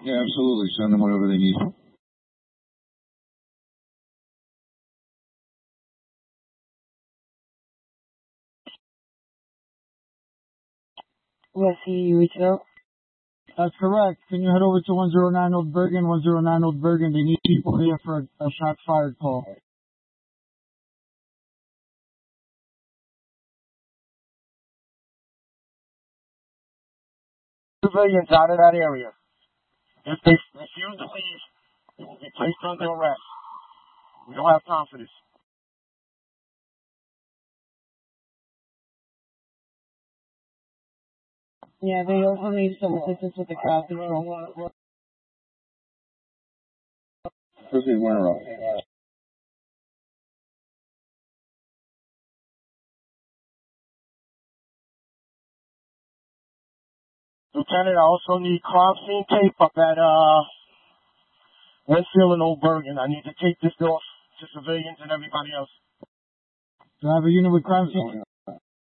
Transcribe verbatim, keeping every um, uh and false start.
Yeah, absolutely. Send them whatever they need. Yes, he reached out. That's correct. Can you head over to one zero nine Old Bergen, one zero nine Old Bergen? They need people here for a, a shot fired call. Civilians out of that area. If they refuse to leave, they will be placed under arrest. We don't have time for this. Yeah, they also need some assistance with the crowd control. Proceed, Winter. Lieutenant, I also need crime scene tape up at uh Westfield and Old Bergen. I need to take this off to civilians and everybody else. Do I have a unit with crime scene?